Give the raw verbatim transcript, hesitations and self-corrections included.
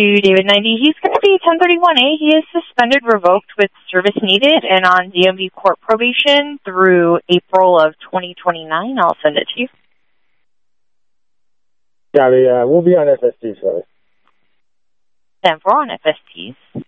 to David ninety. He's going to be ten thirty-one A. He is suspended, revoked with service needed, and on D M V court probation through April of twenty twenty-nine. I'll send it to you. Yeah, we, uh, we'll be on F S T, sorry. Then we're on F S Ts.